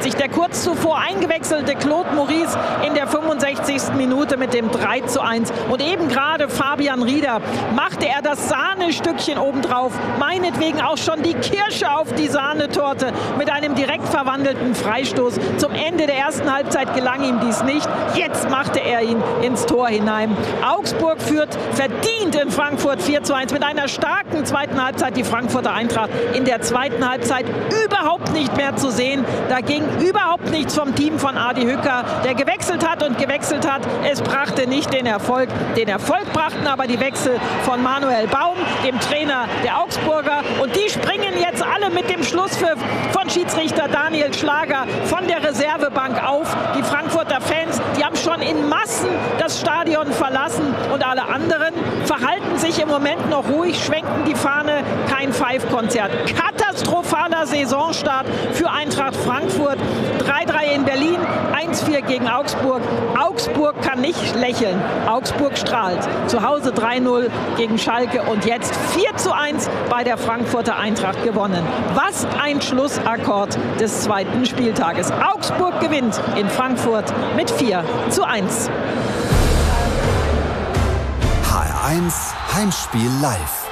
65. Der kurz zuvor eingewechselte Claude Maurice in der 65. Minute mit dem 3:1. Und eben gerade Fabian Rieder machte er das Sahnestückchen obendrauf. Meinetwegen auch schon die Kirsche auf die Sahnetorte mit einem direkt verwandelten Freistoß. Zum Ende der ersten Halbzeit gelang ihm dies nicht. Jetzt machte er ihn ins Tor hinein. Augsburg führt verdient in Frankfurt 4:1 mit einer starken zweiten Halbzeit. Die Frankfurter Eintracht in der zweiten Halbzeit überhaupt nicht mehr zu sehen. Da ging überhaupt nichts vom Team von Adi Hütter, der gewechselt hat und gewechselt hat. Es brachte nicht den Erfolg. Den Erfolg brachten aber die Wechsel von Manuel Baum, dem Trainer der Augsburger. Und die springen jetzt alle mit dem Schlusspfiff von Schiedsrichter Daniel Schlager von der Reservebank auf. Die Frankfurter Fans, die haben schon in Massen das Stadion verlassen. Und alle anderen verhalten sich im Moment noch ruhig, schwenken die Fahne. Kein Pfeifkonzert. Katastrophaler Saisonstart für Eintracht Frankfurt. 3:3 in Berlin, 1:4 gegen Augsburg. Augsburg kann nicht lächeln. Augsburg strahlt. Zu Hause 3:0 gegen Schalke und jetzt 4:1 bei der Frankfurter Eintracht gewonnen. Was ein Schlussakkord des zweiten Spieltages. Augsburg gewinnt in Frankfurt mit 4:1. HR1 Heimspiel live.